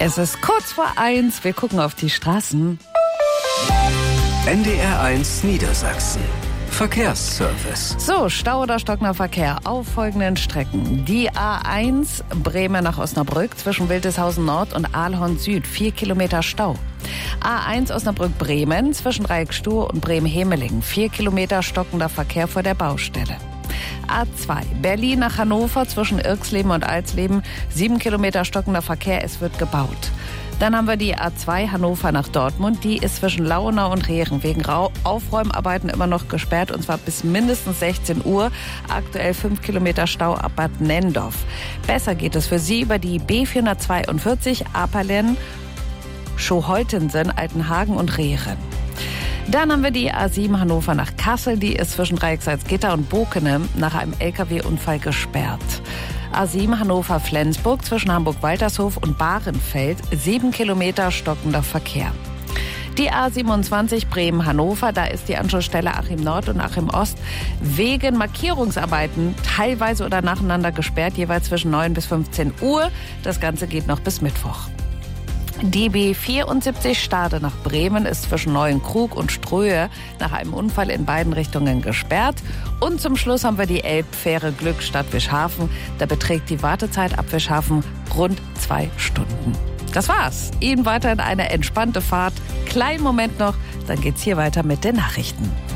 Es ist kurz vor 1. Wir gucken auf die Straßen. NDR1 Niedersachsen. Verkehrsservice. So, Stau oder stockender Verkehr auf folgenden Strecken. Die A1 Bremen nach Osnabrück zwischen Wildeshausen Nord und Aalhorn Süd. 4 Kilometer Stau. A1 Osnabrück-Bremen zwischen Dreieckstuhl und Bremen-Hemelingen. 4 Kilometer stockender Verkehr vor der Baustelle. A2 Berlin nach Hannover zwischen Irxleben und Alsleben. 7 Kilometer stockender Verkehr, es wird gebaut. Dann haben wir die A2 Hannover nach Dortmund. Die ist zwischen Lauenau und Rehren wegen Aufräumarbeiten immer noch gesperrt, und zwar bis mindestens 16 Uhr. Aktuell 5 Kilometer Stau ab Bad Nenndorf. Besser geht es für Sie über die B442 Aperlen, Schoholtensen, Altenhagen und Rehren. Dann haben wir die A7 Hannover nach Kassel. Die ist zwischen Dreiecksalzgitter und Bokenem nach einem LKW-Unfall gesperrt. A7 Hannover-Flensburg zwischen Hamburg-Waltershof und Bahrenfeld. 7 Kilometer stockender Verkehr. Die A27 Bremen-Hannover, da ist die Anschlussstelle Achim Nord und Achim Ost wegen Markierungsarbeiten teilweise oder nacheinander gesperrt, jeweils zwischen 9 bis 15 Uhr. Das Ganze geht noch bis Mittwoch. Die B74 Stade nach Bremen ist zwischen Neuenkrug und Ströhe nach einem Unfall in beiden Richtungen gesperrt. Und zum Schluss haben wir die Elbfähre Glückstadt Wischhafen. Da beträgt die Wartezeit ab Wischhafen rund 2 Stunden. Das war's. Ihnen weiterhin eine entspannte Fahrt. Kleinen Moment noch, dann geht's hier weiter mit den Nachrichten.